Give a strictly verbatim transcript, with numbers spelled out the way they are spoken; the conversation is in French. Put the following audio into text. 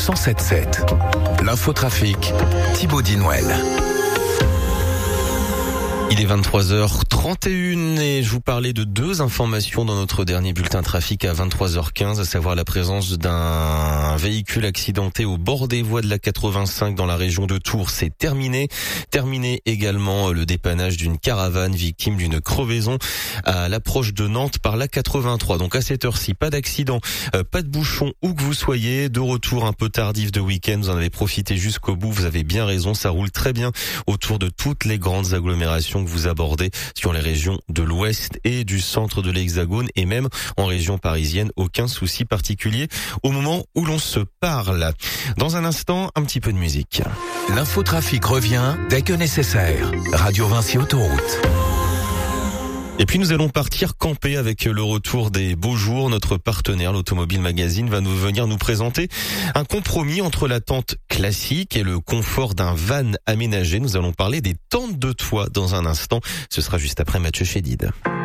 cent sept sept. L'infotrafic, Thibaut Dinouel. Il est vingt-trois heures trente et une et je vous parlais de deux informations dans notre dernier bulletin trafic à vingt-trois heures quinze, à savoir la présence d'un véhicule accidenté au bord des voies de la quatre-vingt-cinq dans la région de Tours. C'est terminé. Terminé également le dépannage d'une caravane victime d'une crevaison à l'approche de Nantes par la quatre-vingt-trois. Donc à cette heure-ci, pas d'accident, euh, pas de bouchon où que vous soyez. De retour un peu tardif de week-end, vous en avez profité jusqu'au bout. Vous avez bien raison, ça roule très bien autour de toutes les grandes agglomérations que vous abordez sur les régions de l'ouest et du centre de l'Hexagone et même en région parisienne. Aucun souci particulier au moment où l'on se parle. Dans un instant, un petit peu de musique. L'infotrafic revient dès que nécessaire. Radio Vinci Autoroute. Et puis nous allons partir camper avec le retour des beaux jours. Notre partenaire, l'Automobile Magazine, va nous venir nous présenter un compromis entre la tente classique et le confort d'un van aménagé. Nous allons parler des tentes de toit dans un instant. Ce sera juste après Mathieu Chédid.